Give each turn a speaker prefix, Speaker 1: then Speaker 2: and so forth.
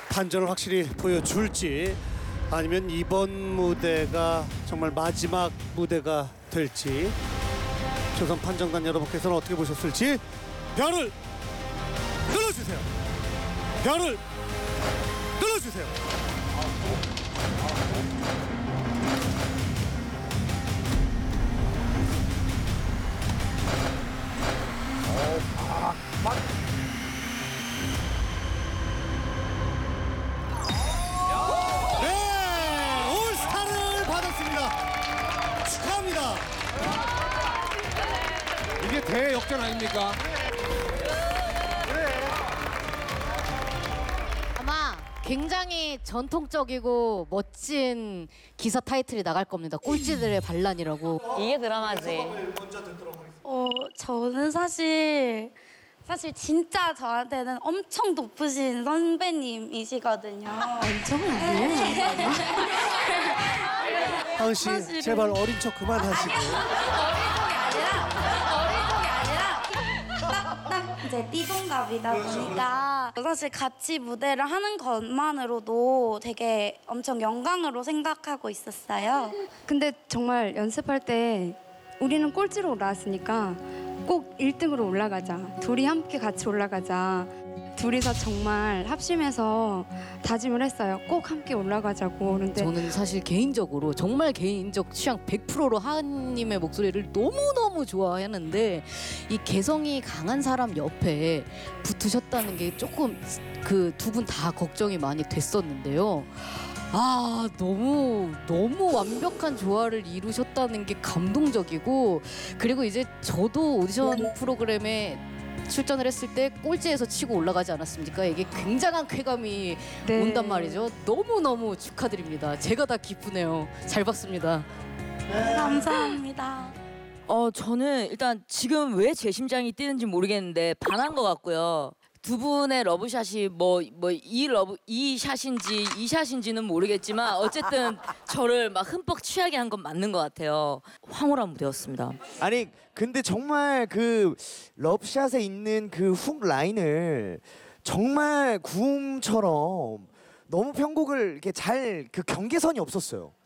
Speaker 1: 반전을 확실히 보여줄지 아니면 이번 무대가 정말 마지막 무대가 될지 조선 판정단 여러분께서는 어떻게 보셨을지 별을 눌러주세요. 별을 눌러주세요. 네, 올스타를 받았습니다. 축하합니다.
Speaker 2: 이게 대역전 아닙니까?
Speaker 3: 아마 굉장히 전통적이고 멋진 기사 타이틀이 나갈 겁니다. 꼴찌들의 반란이라고.
Speaker 4: 이게 드라마지.
Speaker 5: 저는 사실 진짜 저한테는 엄청 높으신 선배님이시거든요.
Speaker 3: 엄청 아니에요?
Speaker 1: 하은 씨,
Speaker 5: 사실은-
Speaker 1: 제발 어린 척 그만하시고.
Speaker 5: 딱 이제 띠동갑이다 보니까 사실 같이 무대를 하는 것만으로도 되게 엄청 영광으로 생각하고 있었어요.
Speaker 6: 근데 정말 연습할 때 우리는 꼴찌로 올라왔으니까 꼭 1등으로 올라가자. 둘이 함께 같이 올라가자. 둘이서 정말 합심해서 다짐을 했어요. 꼭 함께 올라가자고. 그런데
Speaker 3: 저는 사실 개인적으로 정말 개인적 취향 100%로 하은님의 목소리를 너무너무 좋아하는데 이 개성이 강한 사람 옆에 붙으셨다는 게 조금 그 두 분 다 걱정이 많이 됐었는데요. 아, 너무 완벽한 조화를 이루셨다는 게 감동적이고, 그리고 이제 저도 오디션 프로그램에 출전을 했을 때 꼴찌에서 치고 올라가지 않았습니까? 이게 굉장한 쾌감이
Speaker 6: 네.
Speaker 3: 온단 말이죠. 너무너무 축하드립니다. 제가 다 기쁘네요. 잘 봤습니다.
Speaker 5: 감사합니다.
Speaker 4: 저는 일단 지금 왜 제 심장이 뛰는지 모르겠는데 반한 것 같고요. 두 분의 러브샷이 이 샷인지 이 샷인지는 모르겠지만 어쨌든 저를 막 흠뻑 취하게 한 건 맞는 것 같아요. 황홀한 무대였습니다.
Speaker 7: 아니 근데 정말 그 럽샷에 있는 그 훅 라인을 정말 구음처럼 너무 편곡을 이렇게 잘 그 경계선이 없었어요.